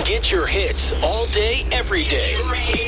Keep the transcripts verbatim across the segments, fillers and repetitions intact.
Get your hits all day, every day.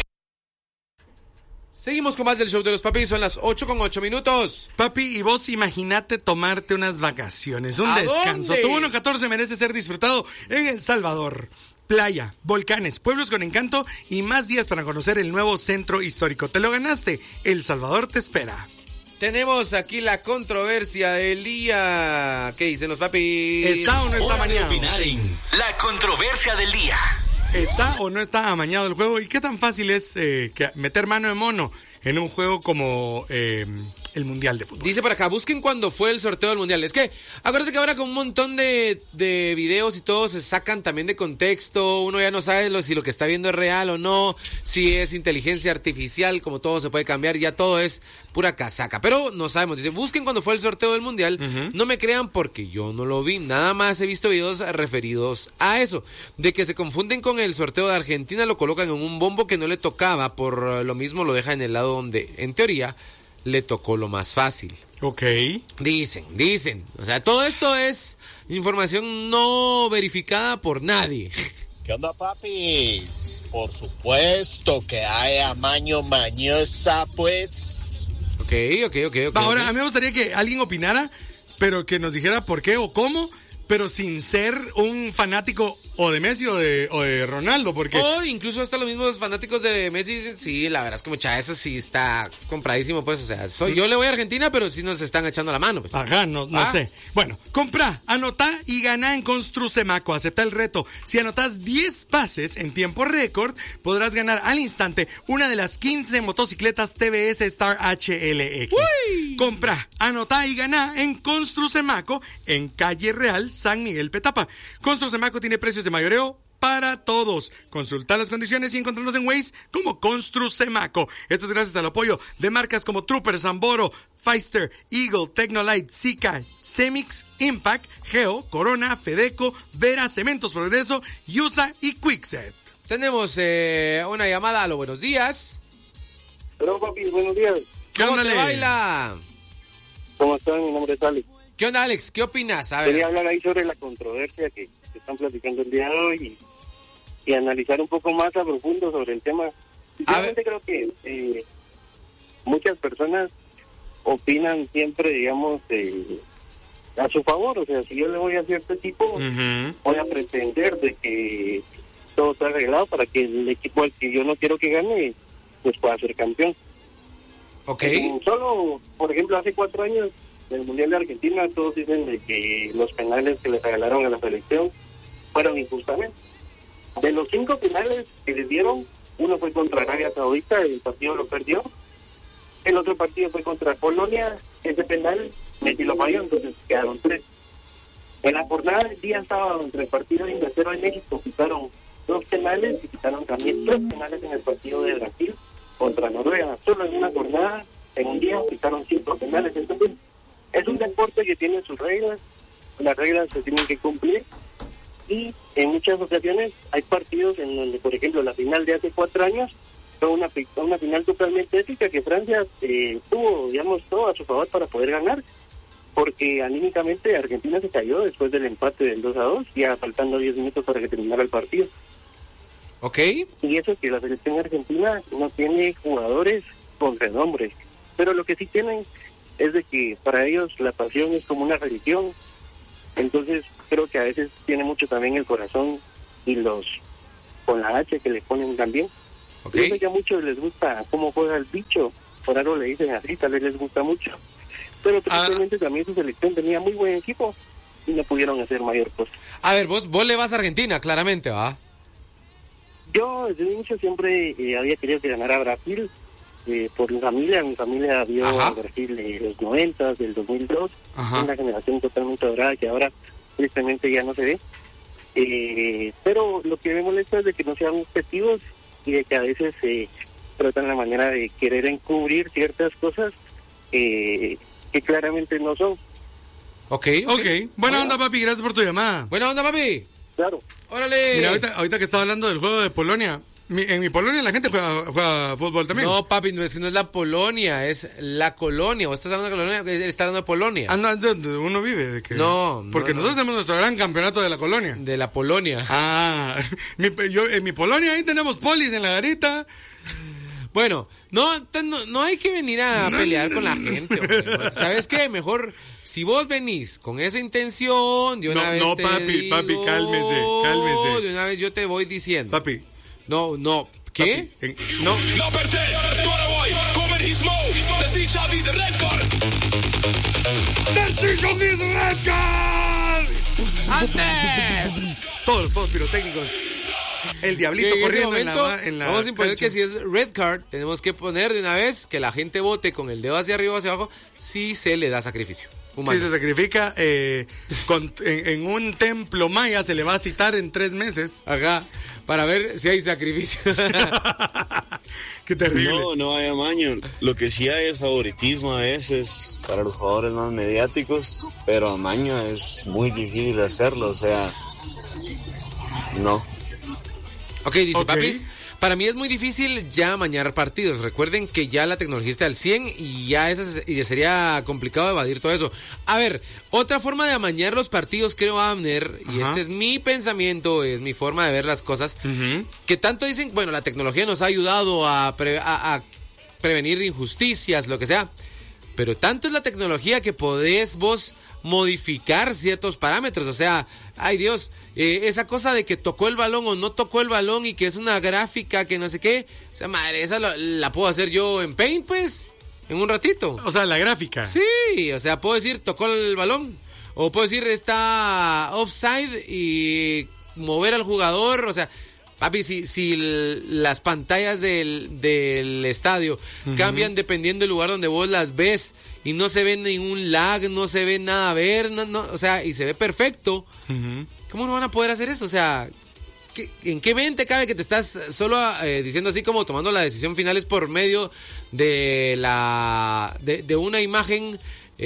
Seguimos con más del show de los papis, son las ocho con ocho minutos. Papi, y vos imagínate tomarte unas vacaciones, un ¿A descanso. dónde? Tu uno catorce merece ser disfrutado en El Salvador. Playa, volcanes, pueblos con encanto y más días para conocer el nuevo centro histórico. Te lo ganaste, El Salvador te espera. Tenemos aquí la controversia del día. ¿Qué dicen los papis? ¿Está o no está Hora de amañado? opinar en la controversia del día. ¿Está o no está amañado el juego? ¿Y qué tan fácil es eh, que meter mano de mono en un juego como eh, el Mundial de Fútbol? Dice por acá, busquen cuando fue el sorteo del Mundial. Es que, acuérdate que ahora con un montón de, de videos y todo se sacan también de contexto. Uno ya no sabe lo, si lo que está viendo es real o no, si es inteligencia artificial, como todo se puede cambiar, ya todo es pura casaca. Pero no sabemos. Dice, busquen cuando fue el sorteo del Mundial. Uh-huh. No me crean porque yo no lo vi. Nada más he visto videos referidos a eso. De que se confunden con el sorteo de Argentina, lo colocan en un bombo que no le tocaba. Por lo mismo lo dejan en el lado donde, en teoría, le tocó lo más fácil. Ok. Dicen, dicen. O sea, todo esto es información no verificada por nadie. ¿Qué onda, papis? Por supuesto que hay amaño mañosa, pues. Ok, ok, ok, ok. Ahora, okay. a mí me gustaría que alguien opinara, pero que nos dijera por qué o cómo, pero sin ser un fanático o de Messi o de, o de Ronaldo, porque... O incluso hasta los mismos fanáticos de Messi dicen, sí, la verdad es que mucha eso sí está compradísimo, pues, o sea, soy, yo le voy a Argentina, pero sí nos están echando la mano, pues. Ajá, no, no ¿Ah? sé. Bueno, compra, anotá y gana en Construcemaco. Acepta el reto. Si anotas diez pases en tiempo récord, podrás ganar al instante una de las quince motocicletas T V S Star H L X. ¡Uy! Compra, anotá y gana en Construcemaco, en Calle Real, San Miguel Petapa. Construcemaco tiene precios de mayoreo para todos. Consulta las condiciones y encontrarnos en Waze como Construcemaco. Esto es gracias al apoyo de marcas como Trooper, Zamboro, Feister, Eagle, Tecnolite, Zika, Cemix, Impact, Geo, Corona, Fedeco, Vera, Cementos Progreso, Yusa y Quickset. Tenemos eh, una llamada a los buenos días. Hola, papi, buenos días. ¿Qué ¿Cómo onda, te Le? baila? ¿Cómo están? Mi nombre es Alex. ¿Qué onda, Alex? ¿Qué opinas? A ver. Quería hablar ahí sobre la controversia que se están platicando el día de hoy y, y analizar un poco más a profundo sobre el tema. Sinceramente creo que eh, muchas personas opinan siempre, digamos, eh, a su favor. O sea, si yo le voy a cierto equipo, uh-huh. voy a pretender de que todo está arreglado para que el equipo al que yo no quiero que gane, pues pueda ser campeón. Ok. Eh, solo, por ejemplo, hace cuatro años, en el Mundial de Argentina, todos dicen de que los penales que les regalaron a la selección fueron injustamente. De los cinco penales que les dieron, uno fue contra Arabia Saudita, el partido lo perdió. El otro partido fue contra Polonia, ese penal Messi lo falló, entonces quedaron tres. En la jornada del día sábado, entre el partido de Inglaterra y México, quitaron dos penales y quitaron también tres penales en el partido de Brasil contra Noruega. Solo en una jornada, en un día, quitaron cinco penales. Entonces, es un deporte que tiene sus reglas, las reglas se tienen que cumplir y en muchas ocasiones hay partidos en donde, por ejemplo, la final de hace cuatro años fue una, una final totalmente épica que Francia eh, tuvo, digamos, todo a su favor para poder ganar, porque anímicamente Argentina se cayó después del empate del dos a dos, ya faltando diez minutos para que terminara el partido. Ok. Y eso que la selección argentina no tiene jugadores con renombre, pero lo que sí tienen es de que para ellos la pasión es como una religión. Entonces creo que a veces tiene mucho también el corazón y los con la H que le ponen también. Okay. Yo sé que a muchos les gusta cómo juega el bicho, por algo le dicen así, tal vez les gusta mucho, pero precisamente ah. también su selección tenía muy buen equipo y no pudieron hacer mayor cosa. A ver, vos, vos le vas a Argentina, claramente, ¿va? Yo desde el inicio siempre eh, había querido que ganara Brasil. Eh, por mi familia, mi familia vio Ajá. a Brasil de los noventas, del dos mil dos, Ajá. una generación totalmente dorada que ahora tristemente ya no se ve. Eh, pero lo que me molesta es de que no sean objetivos y de que a veces se eh, tratan la manera de querer encubrir ciertas cosas eh, que claramente no son. Ok, ok. okay. Buena onda, papi, gracias por tu llamada. Buena onda, papi. Claro. Órale. Mira, ahorita, ahorita que estaba hablando del juego de Polonia, Mi- en mi Polonia la gente juega, juega fútbol también. No, papi, no es, no es la Polonia, es la colonia. ¿Vos estás hablando de colonia? Él está hablando de Polonia. Ah, no, ¿dónde uno vive? ¿De qué? No, no, Porque no. nosotros tenemos nuestro gran campeonato de la colonia. De la Polonia. Ah, mi, yo, en mi Polonia ahí tenemos polis en la garita. Bueno, no, t- no, no hay que venir a No, pelear no, con la no. gente. Hombre. ¿Sabes qué? Mejor, si vos venís con esa intención, de una No, vez no, te papi, digo, papi, cálmese, cálmese. De una vez yo te voy diciendo. Papi. No, no, ¿qué? papi, en- no. No per te, ora vuoi, come il smoke, the sea child is a red card. ¡Decision is red card! ¡Antes! Todos los juegos pirotécnicos. El diablito Que en ese corriendo en la, momento, ba- en la vamos a imponer cancha. que si es red card, tenemos que poner de una vez que la gente vote con el dedo hacia arriba o hacia abajo si se le da sacrificio humano. Si se sacrifica eh, con- en, en un templo maya, se le va a citar en tres meses. Ajá, para ver si hay sacrificio. Qué terrible. No, no hay amaño. Lo que sí hay es favoritismo a veces para los jugadores más mediáticos, pero amaño es muy difícil hacerlo, o sea, no. Ok, dice Ok. papis, para mí es muy difícil ya amañar partidos. Recuerden que ya la tecnología está al cien y ya esa se- y sería complicado evadir todo eso. A ver, otra forma de amañar los partidos, creo, Abner, y Ajá. este es mi pensamiento, es mi forma de ver las cosas, Ujú. que tanto dicen, bueno, la tecnología nos ha ayudado a, pre- a- a prevenir injusticias, lo que sea, pero tanto es la tecnología que podés vos modificar ciertos parámetros, o sea, ay Dios, eh, esa cosa de que tocó el balón o no tocó el balón y que es una gráfica que no sé qué, o sea, madre, esa lo- la puedo hacer yo en Paint, pues, en un ratito. O sea, la gráfica. Sí, o sea, puedo decir tocó el balón o puedo decir está offside y mover al jugador, o sea, papi, si, si l- las pantallas del, del estadio cambian dependiendo del lugar donde vos las ves y no se ve ningún lag, no se ve nada a ver, no, no, o sea, y se ve perfecto, Ujú. ¿cómo no van a poder hacer eso? O sea, ¿qué- ¿en qué mente cabe que te estás solo eh, diciendo así como tomando la decisión final es por medio de la de, de una imagen,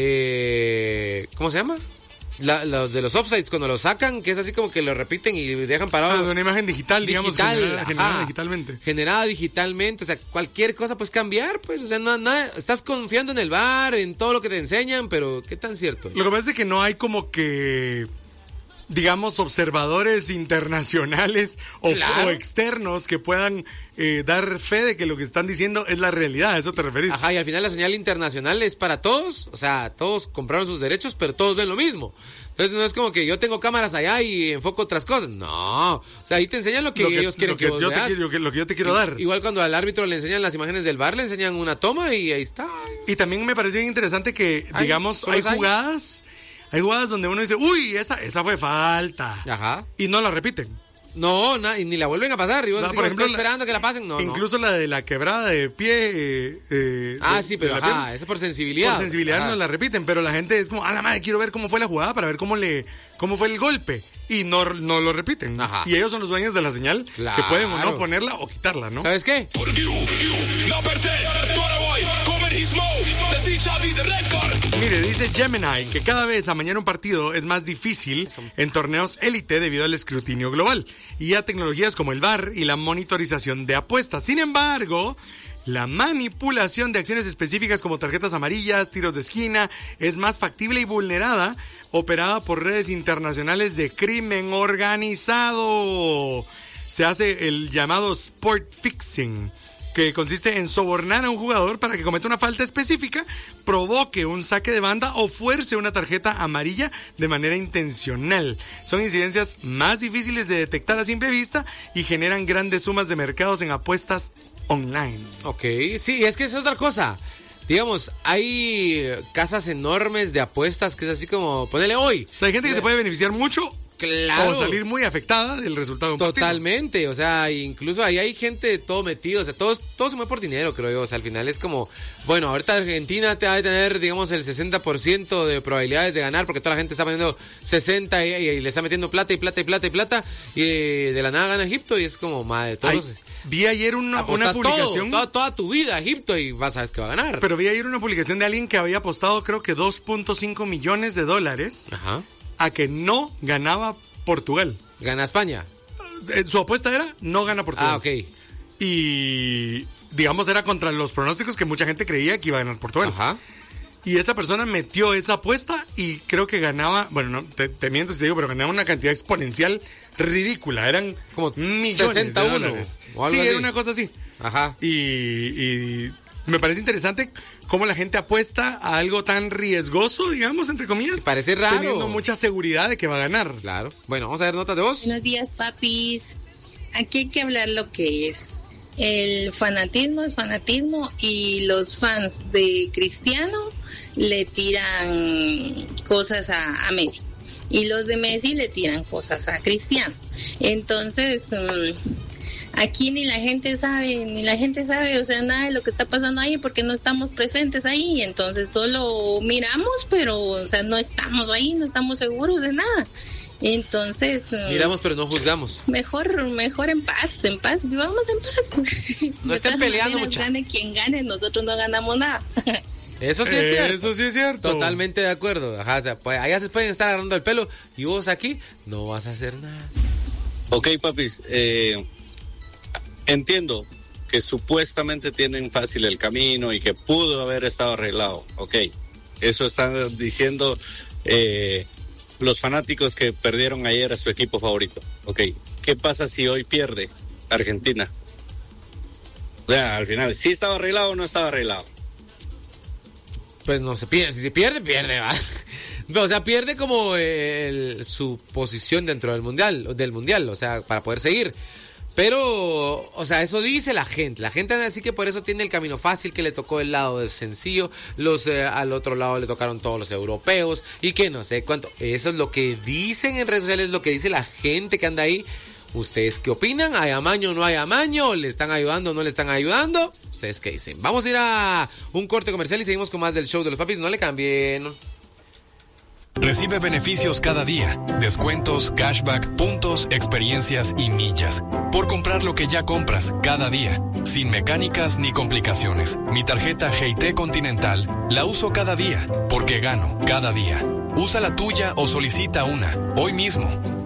eh, ¿cómo se llama? La- los de los offsides, cuando lo sacan, que es así como que lo repiten y dejan parado. Ah, de una imagen digital, digamos, Digital, generada, generada ajá. digitalmente. Generada digitalmente, o sea, cualquier cosa puedes cambiar, pues, o sea, no, no, estás confiando en el bar, en todo lo que te enseñan, pero ¿qué tan cierto es? Lo que pasa es que no hay como que, digamos, observadores internacionales o, Claro. o externos que puedan eh, dar fe de que lo que están diciendo es la realidad. ¿A eso te referís? Ajá, y al final la señal internacional es para todos, o sea, todos compraron sus derechos, pero todos ven lo mismo. Entonces no es como que yo tengo cámaras allá y enfoco otras cosas. No, o sea, ahí te enseñan lo que, Lo que- ellos quieren lo que, que vos yo te veas. quiero- lo que- lo que yo te quiero dar. Igual cuando al árbitro le enseñan las imágenes del bar, le enseñan una toma y ahí está. Y también me parece bien interesante que, Hay digamos, hay cosas ahí. jugadas, hay jugadas donde uno dice, uy, esa, esa fue falta. Ajá. Y no la repiten. No, na- y ni la vuelven a pasar. Y vos No, así por como, ejemplo, estoy la- esperando que la pasen. No, Incluso la de la quebrada de pie. eh, eh, no. Ah, de- sí, de pero la ajá, pierna. eso es por sensibilidad. Por sensibilidad Ajá. no la repiten, pero la gente es como, a la madre, quiero ver cómo fue la jugada para ver cómo le cómo fue el golpe. Y no, no lo repiten. Ajá. Y ellos son los dueños de la señal que Claro. pueden o no ponerla o quitarla, ¿no? ¿Sabes qué? No per te, ora vuoi, come il smoke, the sea child is a red card. Mire, dice Gemini que cada vez amañar un partido es más difícil en torneos élite debido al escrutinio global y a tecnologías como el V A R y la monitorización de apuestas. Sin embargo, la manipulación de acciones específicas como tarjetas amarillas, tiros de esquina, es más factible y vulnerada, operada por redes internacionales de crimen organizado. Se hace el llamado sport fixing, que consiste en sobornar a un jugador para que cometa una falta específica, provoque un saque de banda o fuerce una tarjeta amarilla de manera intencional. Son incidencias más difíciles de detectar a simple vista y generan grandes sumas de mercados en apuestas online. Ok, sí, es que es otra cosa. Digamos, hay casas enormes de apuestas que es así como, ponele hoy. O sea, hay gente que se puede beneficiar mucho Claro. o salir muy afectada del resultado de un partido. Totalmente, o sea, incluso ahí hay gente de todo metido, o sea, todos, todo se mueve por dinero, creo yo, o sea, al final es como, bueno, ahorita Argentina te va a tener, digamos, el sesenta por ciento de probabilidades de ganar, porque toda la gente está poniendo sesenta y, y le está metiendo plata y plata y plata y plata, y de la nada gana Egipto, y es como, madre, todos... Ay, vi ayer una, una apostas publicación... todo, toda, toda tu vida a Egipto y vas a ver que va a ganar. Pero vi ayer una publicación de alguien que había apostado creo que dos punto cinco millones de dólares Ajá. a que no ganaba Portugal. Gana España. Eh, Su apuesta era no gana Portugal. Ah, ok. y, digamos, era contra los pronósticos que mucha gente creía que iba a ganar Portugal. Ajá. Y esa persona metió esa apuesta y creo que ganaba, bueno, no, te, te miento si te digo, pero ganaba una cantidad exponencial ridícula. Eran como millones sesenta y uno, de dólares. o algo Sí, así. era una cosa así. Ajá. Y, y me parece interesante cómo la gente apuesta a algo tan riesgoso, digamos, entre comillas. Sí, parece raro. Teniendo mucha seguridad de que va a ganar. Claro. Bueno, vamos a ver notas de voz. Buenos días, papis. Aquí hay que hablar lo que es. El fanatismo es fanatismo y los fans de Cristiano le tiran cosas a, a Messi y los de Messi le tiran cosas a Cristiano. Entonces, um, aquí ni la gente sabe, ni la gente sabe, o sea, nada de lo que está pasando ahí porque no estamos presentes ahí. Entonces solo miramos, pero, o sea, no estamos ahí, no estamos seguros de nada. Entonces miramos pero no juzgamos. Mejor, mejor en paz, en paz, vivamos en paz. No estén peleando, muchachos. Gane quien gane, nosotros no ganamos nada. Eso sí es cierto. Eso sí es cierto. Totalmente de acuerdo. Ajá, o sea, pues, allá se pueden estar agarrando el pelo y vos aquí no vas a hacer nada. Ok, papis, eh, entiendo que supuestamente tienen fácil el camino y que pudo haber estado arreglado. Ok, eso están diciendo eh, los fanáticos que perdieron ayer a su equipo favorito. Ok, ¿qué pasa si hoy pierde Argentina? O sea, al final, ¿sí estaba arreglado o no estaba arreglado? Pues no se pierde, si se pierde, pierde, ¿va? No, o sea, pierde como el, su posición dentro del mundial, del mundial, o sea, para poder seguir. Pero, o sea, eso dice la gente. La gente así que por eso tiene el camino fácil, que le tocó el lado del sencillo, los eh, al otro lado le tocaron todos los europeos y que no sé cuánto. Eso es lo que dicen en redes sociales, lo que dice la gente que anda ahí. ¿Ustedes qué opinan? ¿Hay amaño o no hay amaño? ¿Le están ayudando o no le están ayudando? ¿Ustedes qué dicen? Vamos a ir a un corte comercial y seguimos con más del show de los papis. No le cambien. Recibe beneficios cada día, descuentos, cashback, puntos, experiencias y millas. Por comprar lo que ya compras cada día, sin mecánicas ni complicaciones. Mi tarjeta G T Continental la uso cada día, porque gano cada día. Usa la tuya o solicita una, hoy mismo.